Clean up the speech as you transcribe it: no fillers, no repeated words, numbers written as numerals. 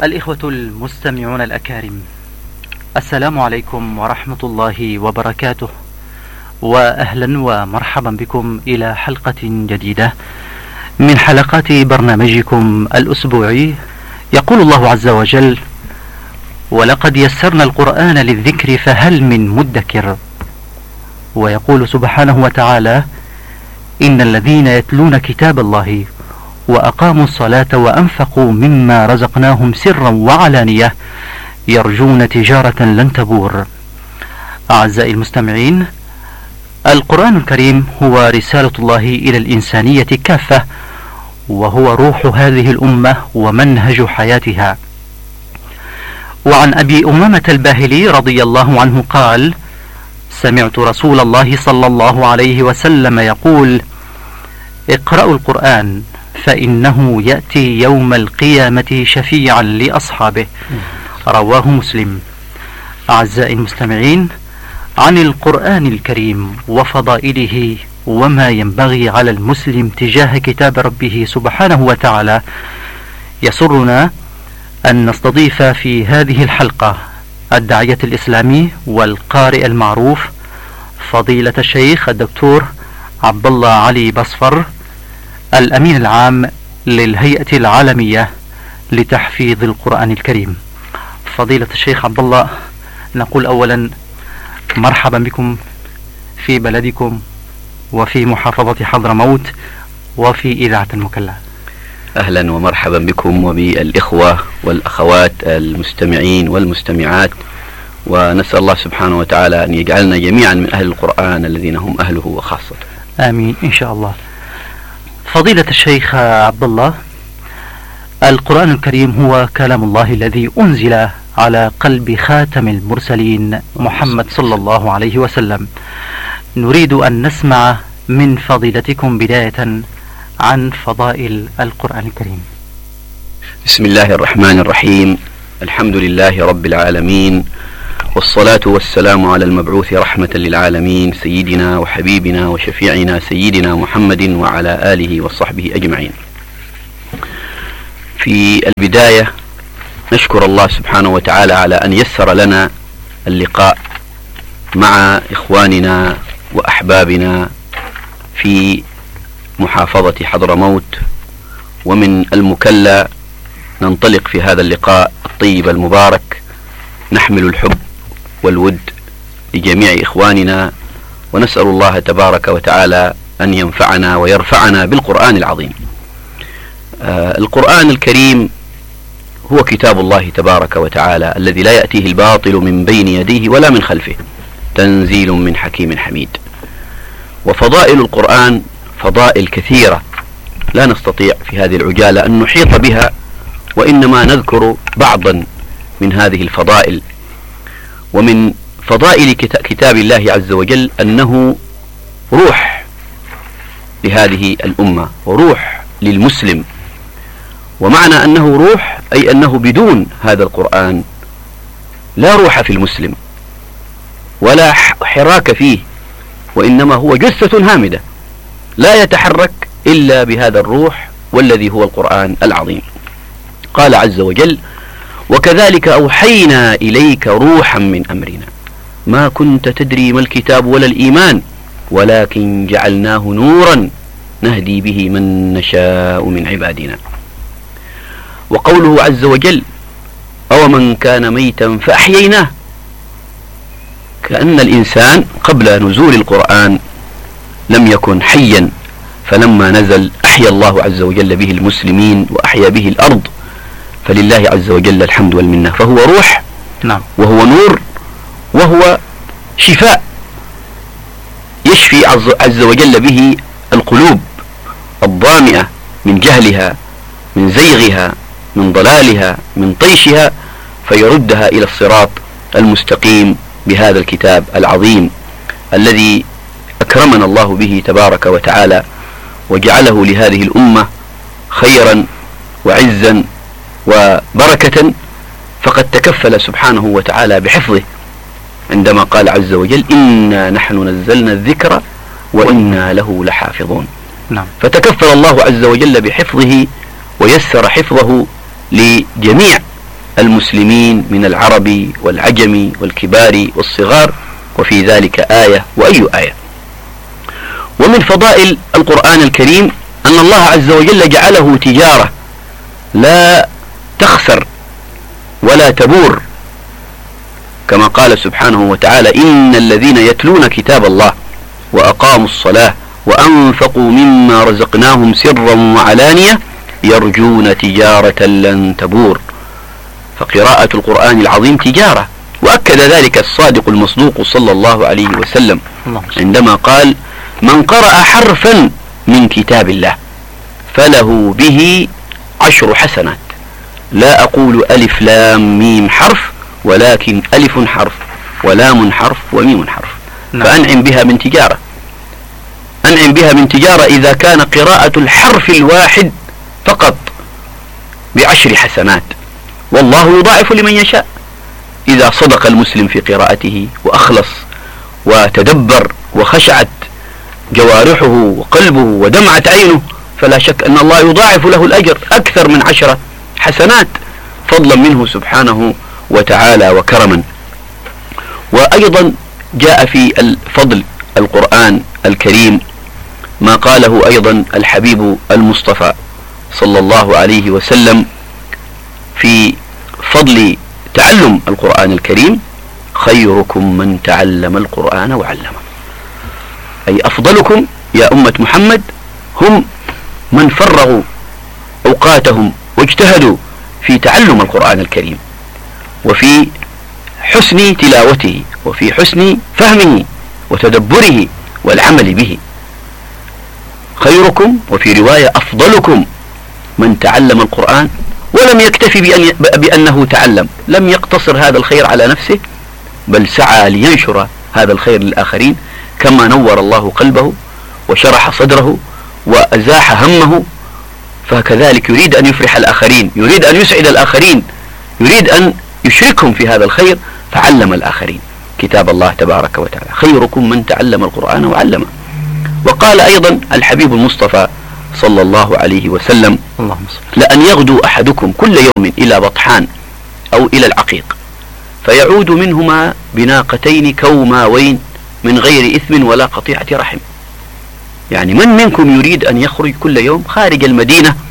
الإخوة المستمعون الأكارم، السلام عليكم ورحمة الله وبركاته، وأهلا ومرحبا بكم إلى حلقة جديدة من حلقات برنامجكم الأسبوعي. يقول الله عز وجل: ولقد يسرنا القرآن للذكر فهل من مدكر. ويقول سبحانه وتعالى: إن الذين يتلون كتاب الله وأقاموا الصلاة وأنفقوا مما رزقناهم سرا وعلانية يرجون تجارة لن تبور. أعزائي المستمعين، القرآن الكريم هو رسالة الله إلى الإنسانية كافة، وهو روح هذه الأمة ومنهج حياتها. وعن أبي أمامة الباهلي رضي الله عنه قال: سمعت رسول الله صلى الله عليه وسلم يقول: اقرأوا القرآن فإنه يأتي يوم القيامة شفيعا لأصحابه. رواه مسلم. أعزائي المستمعين، عن القرآن الكريم وفضائله وما ينبغي على المسلم تجاه كتاب ربه سبحانه وتعالى، يسرنا أن نستضيف في هذه الحلقة الداعية الإسلامي والقارئ المعروف فضيلة الشيخ الدكتور عبد الله علي بصفر، الأمين العام للهيئة العالمية لتحفيظ القرآن الكريم. فضيلة الشيخ عبد الله، نقول أولا مرحبا بكم في بلدكم وفي محافظة حضرموت وفي إذاعة المكلا. أهلا ومرحبا بكم وبالإخوة والأخوات المستمعين والمستمعات، ونسأل الله سبحانه وتعالى أن يجعلنا جميعا من أهل القرآن الذين هم أهله وخاصته. آمين إن شاء الله. فضيلة الشيخ عبد الله، القرآن الكريم هو كلام الله الذي أنزل على قلب خاتم المرسلين محمد صلى الله عليه وسلم. نريد أن نسمع من فضيلتكم بداية عن فضائل القرآن الكريم. بسم الله الرحمن الرحيم. الحمد لله رب العالمين، والصلاة والسلام على المبعوث رحمة للعالمين سيدنا وحبيبنا وشفيعنا سيدنا محمد وعلى آله وصحبه أجمعين. في البداية نشكر الله سبحانه وتعالى على أن يسر لنا اللقاء مع إخواننا وأحبابنا في محافظة حضرموت، ومن المكلا ننطلق في هذا اللقاء الطيب المبارك نحمل الحب والود لجميع إخواننا، ونسأل الله تبارك وتعالى أن ينفعنا ويرفعنا بالقرآن العظيم. القرآن الكريم هو كتاب الله تبارك وتعالى الذي لا يأتيه الباطل من بين يديه ولا من خلفه، تنزيل من حكيم حميد. وفضائل القرآن فضائل كثيرة لا نستطيع في هذه العجالة أن نحيط بها، وإنما نذكر بعضا من هذه الفضائل. ومن فضائل كتاب الله عز وجل أنه روح لهذه الأمة وروح للمسلم. ومعنى أنه روح أي أنه بدون هذا القرآن لا روح في المسلم ولا حراك فيه، وإنما هو جثة هامدة لا يتحرك إلا بهذا الروح والذي هو القرآن العظيم. قال عز وجل: وكذلك أوحينا إليك روحا من أمرنا ما كنت تدري ما الكتاب ولا الإيمان ولكن جعلناه نورا نهدي به من نشاء من عبادنا. وقوله عز وجل: أو من كان ميتا فأحييناه، كأن الإنسان قبل نزول القرآن لم يكن حيا، فلما نزل أحيا الله عز وجل به المسلمين وأحيا به الأرض، فلله عز وجل الحمد والمنة. فهو روح، نعم، وهو نور، وهو شفاء يشفي عز وجل به القلوب الضامئة من جهلها، من زيغها، من ضلالها، من طيشها، فيردها إلى الصراط المستقيم بهذا الكتاب العظيم الذي أكرمنا الله به تبارك وتعالى، وجعله لهذه الأمة خيرا وعزا وبركة. فقد تكفل سبحانه وتعالى بحفظه عندما قال عز وجل: إنا نحن نزلنا الذكر وإنا له لحافظون. نعم. فتكفل الله عز وجل بحفظه ويسر حفظه لجميع المسلمين من العرب والعجم والكبار والصغار، وفي ذلك آية وأي آية. ومن فضائل القرآن الكريم أن الله عز وجل جعله تجارة لا تخسر ولا تبور، كما قال سبحانه وتعالى: إن الذين يتلون كتاب الله وأقاموا الصلاة وأنفقوا مما رزقناهم سرا وعلانية يرجون تجارة لن تبور. فقراءة القرآن العظيم تجارة، وأكد ذلك الصادق المصدوق صلى الله عليه وسلم عندما قال: من قرأ حرفا من كتاب الله فله به 10 حسنات، لا أقول ألف لام ميم حرف، ولكن ألف حرف ولام حرف وميم حرف. فأنعم بها من تجارة، أنعم بها من تجارة إذا كان قراءة الحرف الواحد فقط ب10 حسنات، والله يضاعف لمن يشاء. إذا صدق المسلم في قراءته وأخلص وتدبر وخشعت جوارحه وقلبه ودمعت عينه، فلا شك أن الله يضاعف له الأجر أكثر من 10 حسنات فضلا منه سبحانه وتعالى وكرما. وأيضا جاء في فضل القرآن الكريم ما قاله أيضا الحبيب المصطفى صلى الله عليه وسلم في فضل تعلم القرآن الكريم: خيركم من تعلم القرآن وعلمه. أي أفضلكم يا أمة محمد هم من فرغوا أوقاتهم واجتهدوا في تعلم القرآن الكريم وفي حسن تلاوته وفي حسن فهمه وتدبره والعمل به. خيركم، وفي رواية أفضلكم، من تعلم القرآن ولم يكتفي بأنه تعلم، لم يقتصر هذا الخير على نفسه، بل سعى لينشر هذا الخير للآخرين، كما نور الله قلبه وشرح صدره وأزاح همه، فكذلك يريد أن يفرح الآخرين، يريد أن يسعد الآخرين، يريد أن يشركهم في هذا الخير، فعلم الآخرين كتاب الله تبارك وتعالى. خيركم من تعلم القرآن وعلمه. وقال أيضا الحبيب المصطفى صلى الله عليه وسلم: لأن يغدو أحدكم كل يوم إلى بطحان أو إلى العقيق فيعود منهما بناقتين كوماوين من غير إثم ولا قطيعة رحم. يعني من منكم يريد أن يخرج كل يوم خارج المدينة